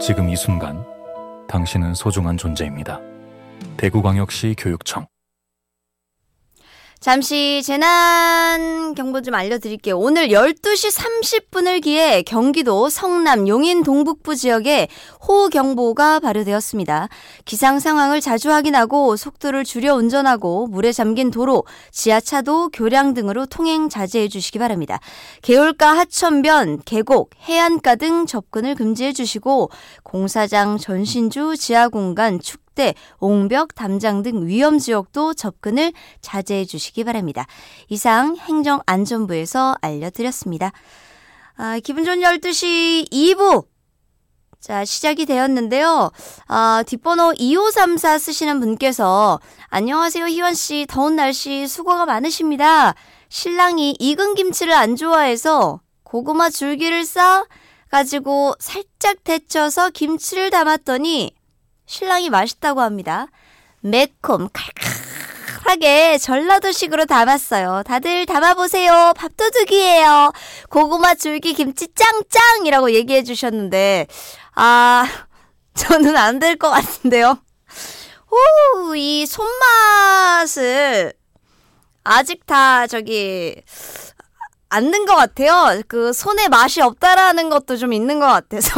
지금 이 순간 당신은 소중한 존재입니다. 대구광역시 교육청. 잠시 재난 경보 좀 알려드릴게요. 오늘 12시 30분을 기해 경기도 성남 용인 동북부 지역에 호우경보가 발효되었습니다. 기상 상황을 자주 확인하고 속도를 줄여 운전하고 물에 잠긴 도로, 지하차도, 교량 등으로 통행 자제해 주시기 바랍니다. 개울가, 하천변, 계곡, 해안가 등 접근을 금지해 주시고 공사장, 전신주, 지하공간, 축대, 옹벽, 담장 등 위험지역도 접근을 자제해 주시기 바랍니다. 이상 행정안전부에서 알려드렸습니다. 기분 좋은 12시 2부 자 시작이 되었는데요. 뒷번호 2534 쓰시는 분께서 안녕하세요 희원씨, 더운 날씨 수고가 많으십니다. 신랑이 익은 김치를 안 좋아해서 고구마 줄기를 싸가지고 살짝 데쳐서 김치를 담았더니 신랑이 맛있다고 합니다. 매콤 칼칼하게 전라도식으로 담았어요. 다들 담아보세요. 밥도둑이에요. 고구마 줄기 김치 짱짱이라고 얘기해 주셨는데 저는 안 될 것 같은데요. 이 손맛을 아직 다 안 든 것 같아요. 그 손에 맛이 없다라는 것도 좀 있는 것 같아서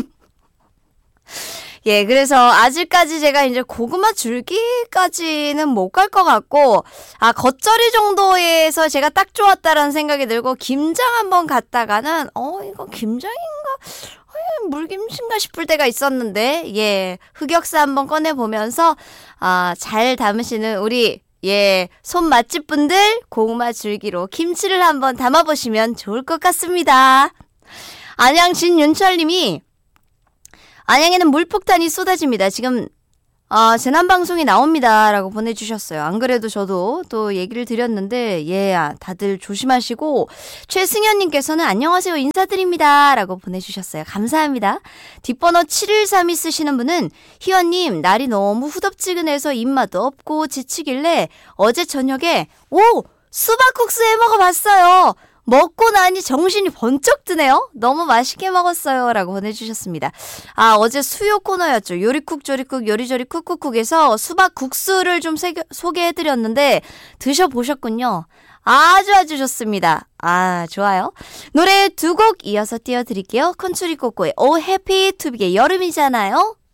예, 그래서 아직까지 제가 이제 고구마 줄기까지는 못 갈 것 같고, 겉절이 정도에서 제가 딱 좋았다라는 생각이 들고, 김장 한번 갔다가는, 이거 김장인가? 물김치인가 싶을 때가 있었는데, 예, 흑역사 한번 꺼내보면서, 잘 담으시는 우리, 예, 손 맛집 분들, 고구마 줄기로 김치를 한번 담아보시면 좋을 것 같습니다. 안양 진윤철님이, 안양에는 물폭탄이 쏟아집니다. 지금 재난방송이 나옵니다 라고 보내주셨어요. 안 그래도 저도 또 얘기를 드렸는데 다들 조심하시고 최승현님께서는 안녕하세요 인사드립니다 라고 보내주셨어요. 감사합니다. 뒷번호 7132 쓰시는 분은 희원님 날이 너무 후덥지근해서 입맛도 없고 지치길래 어제 저녁에 수박국수 해먹어봤어요. 먹고 나니 정신이 번쩍 드네요. 너무 맛있게 먹었어요 라고 보내주셨습니다. 어제 수요 코너였죠. 요리쿡 조리쿡 요리조리 쿡쿡쿡에서 수박국수를 좀 소개해드렸는데 드셔보셨군요. 아주 좋습니다. 좋아요. 노래 두 곡 이어서 띄워드릴게요. 컨츄리 꼬꼬의 오 해피 투비의 여름이잖아요.